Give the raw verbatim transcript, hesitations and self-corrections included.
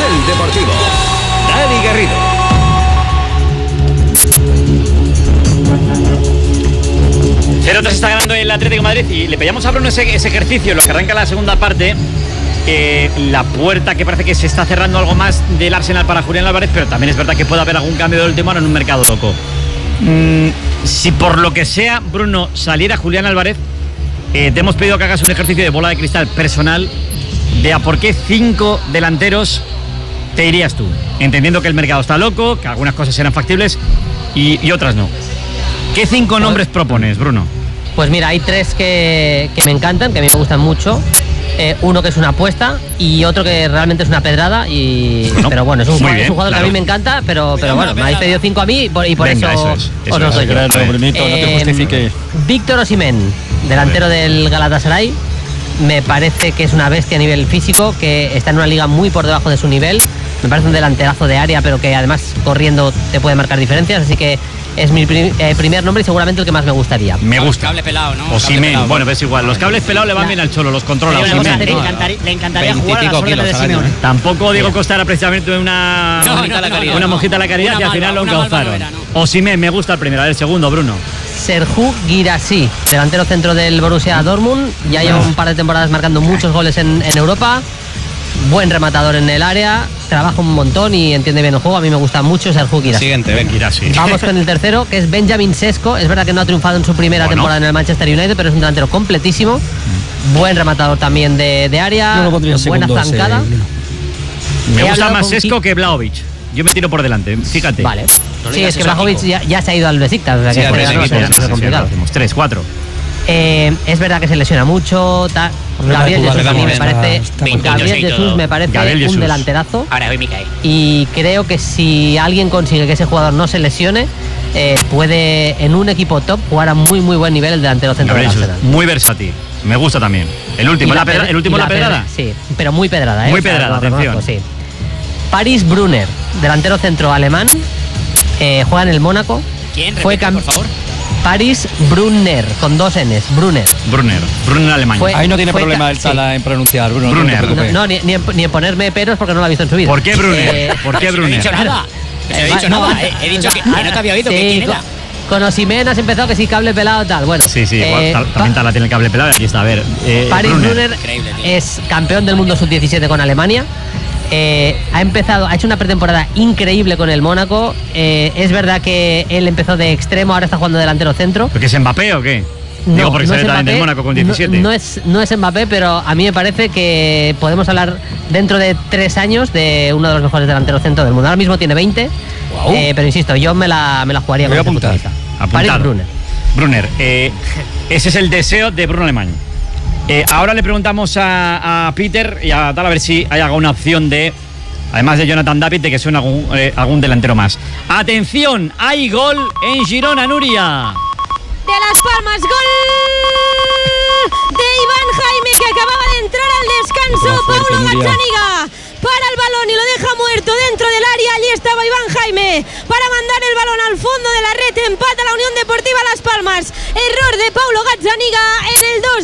Carrusel Deportivo. Dani Garrido. cero tres está ganando el Atlético de Madrid y le pedíamos a Bruno ese, ese ejercicio en lo que arranca la segunda parte. Eh, la puerta que parece que se está cerrando algo más del Arsenal para Julián Álvarez, pero también es verdad que puede haber algún cambio de última hora en un mercado loco. Mm, si por lo que sea, Bruno, saliera Julián Álvarez, eh, te hemos pedido que hagas un ejercicio de bola de cristal personal de a por qué cinco delanteros te irías tú, entendiendo que el mercado está loco, que algunas cosas serán factibles y, y otras no. ¿Qué cinco nombres propones, Bruno? Pues mira, hay tres que, que me encantan, que a mí me gustan mucho. Eh, uno que es una apuesta y otro que realmente es una pedrada. Y, bueno, pero bueno, es un, jugador, bien, es un jugador claro. que a mí me encanta, pero, pero bueno, me habéis pedido cinco a mí y por, y por Venga, eso, eso es, eso os los doy yo. Eh, no te justifique. Víctor Osimhen, delantero del Galatasaray. Me parece que es una bestia a nivel físico, que está en una liga muy por debajo de su nivel. Me parece un delanterazo de área, pero que además corriendo te puede marcar diferencias, así que es mi prim- eh, primer nombre y seguramente el que más me gustaría. Me gusta. Cable pelado, ¿no? Osimhen, bueno, ves igual. Los cables pelados le van bien al Cholo, los controla Osimhen. Le encantaría, le encantaría jugar a las órdenes de Simeone. Tampoco Diego Costa era precisamente una, no, no, no, no, una mojita a la caridad y al final lo encauzaron. No. Osimhen, me gusta el primero. A ver, el segundo, Bruno. Serhou Guirassy, delantero centro del Borussia Dortmund. Ya lleva un par de temporadas marcando muchos goles en, en Europa. Buen rematador en el área, trabaja un montón y entiende bien el juego. A mí me gusta mucho Serhou Guirassy. Siguiente, ven. Guirassy. Vamos con el tercero, que es Benjamin Sesko. Es verdad que no ha triunfado en su primera bueno. temporada en el Manchester United, pero es un delantero completísimo. Buen rematador también de, de área. No lo pondría buena segundo, zancada. Ese, me He gusta más Sesko que Vlahovic. Yo me tiro por delante, fíjate. Vale. Sí, es que Vlahovic ya, ya se ha ido al Besiktas. O sea, sí, que es no, no, no, complicado. Tres, cuatro. Eh, es verdad que se lesiona mucho. Ta, Gabriel Jesús a mí me parece, Gabriel Jesús me parece Gabriel un Jesús. delanterazo. Ahora voy Micael. Y creo que si alguien consigue que ese jugador no se lesione, eh, puede en un equipo top jugar a muy muy buen nivel el delantero centro del Arsenal. Muy versátil. Me gusta también. El último, la, la, pedra, el último la, la pedrada. Sí, pero muy pedrada. ¿eh? Muy o sea, pedrada, atención. Reconozco, sí. Paris Brunner, delantero centro alemán, eh, juega en el Mónaco. ¿Quién? Fue Repite, por favor. Paris Brunner, con dos N's, Brunner. Brunner, Brunner alemán. Fue, Ahí no tiene problema el Sala sí. en pronunciar, Bruno. Brunner. No, no ni, ni, en, ni en ponerme peros porque no lo ha visto en su vida. ¿Por qué Brunner? Eh, ¿Por qué Brunner? No he dicho nada. No he dicho no, nada. He, he dicho que, que no te había oído. Sí, que quién era. Con Osimhen has empezado que sí, cable pelado tal. Bueno, sí, sí, igual, eh, tal, también Tala tiene el cable pelado y aquí está. A ver, eh, Paris Brunner, Brunner es campeón del mundo sub diecisiete con Alemania. Eh, ha empezado, ha hecho una pretemporada increíble con el Mónaco. Eh, es verdad que él empezó de extremo, ahora está jugando delantero centro. ¿Porque es Mbappé o qué? No, Digo, porque no sale es también Mbappé, del Mónaco con diecisiete. No, no, es, no es Mbappé, pero a mí me parece que podemos hablar dentro de tres años de uno de los mejores delanteros centro del mundo. Ahora mismo tiene veinte, wow. eh, pero insisto, yo me la, me la jugaría con este futbolista. Paris Brunner. Brunner, eh, ese es el deseo de Bruno Alemán. Eh, ahora le preguntamos a, a Peter y a tal a ver si hay alguna opción de, además de Jonathan David, de que suene algún, eh, algún delantero más. Atención, hay gol en Girona, Nuria. De Las Palmas, gol de Iván Jaime, que acababa de entrar al descanso. Paulo Gazzaniga para el balón y lo deja muerto dentro del área. Allí estaba Iván Jaime para mandar el balón al fondo de la red. Empata la Unión Deportiva Las Palmas. Error de Paulo Gazzaniga en el dos.